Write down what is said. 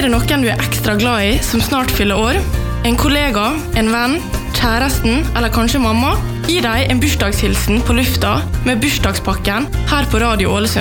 det noen du ekstra glad i som snart fyller år? En kollega, en venn, kjæresten eller kanskje mamma? Gi deg en bursdagshilsen på lufta med bursdagspakken her på Radio Ålesund.